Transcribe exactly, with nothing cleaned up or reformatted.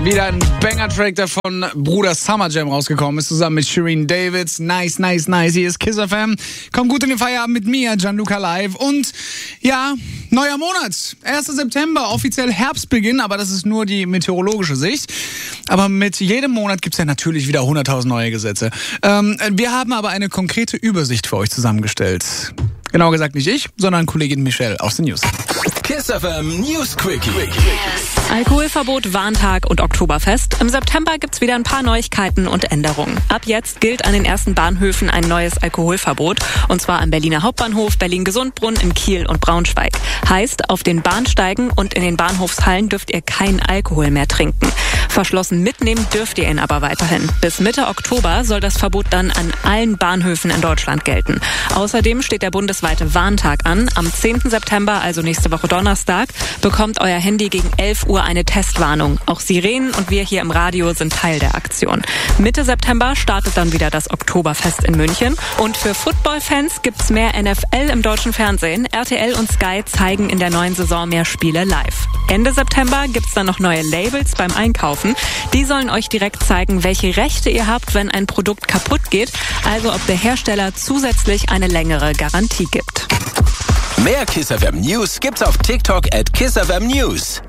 Wieder ein Banger-Track, der von Bruder Summer Jam rausgekommen ist, zusammen mit Shireen Davids. Nice, nice, nice. Hier ist Kiss F M. Kommt gut in den Feierabend mit mir, Gianluca Live. Und ja, neuer Monat. erster September, offiziell Herbstbeginn, aber das ist nur die meteorologische Sicht. Aber mit jedem Monat gibt es ja natürlich wieder hunderttausend neue Gesetze. Ähm, wir haben aber eine konkrete Übersicht für euch zusammengestellt. Genau gesagt nicht ich, sondern Kollegin Michelle aus den News. Kiss F M News Quickie. Alkoholverbot, Warntag und Oktoberfest. Im September gibt's wieder ein paar Neuigkeiten und Änderungen. Ab jetzt gilt an den ersten Bahnhöfen ein neues Alkoholverbot. Und zwar am Berliner Hauptbahnhof, Berlin-Gesundbrunn, in Kiel und Braunschweig. Heißt, auf den Bahnsteigen und in den Bahnhofshallen dürft ihr keinen Alkohol mehr trinken. Verschlossen mitnehmen dürft ihr ihn aber weiterhin. Bis Mitte Oktober soll das Verbot dann an allen Bahnhöfen in Deutschland gelten. Außerdem steht der bundesweite Warntag an. Am zehnten September, also nächste Woche Donnerstag, bekommt euer Handy gegen elf Uhr eine Testwarnung. Auch Sirenen und wir hier im Radio sind Teil der Aktion. Mitte September startet dann wieder das Oktoberfest in München. Und für Football-Fans gibt's mehr N F L im deutschen Fernsehen. R T L und Sky zeigen in der neuen Saison mehr Spiele live. Ende September gibt's dann noch neue Labels beim Einkaufen. Die sollen euch direkt zeigen, welche Rechte ihr habt, wenn ein Produkt kaputt geht. Also ob der Hersteller zusätzlich eine längere Garantie gibt. Mehr Kiss F M News gibt's auf TikTok at Kiss F M News.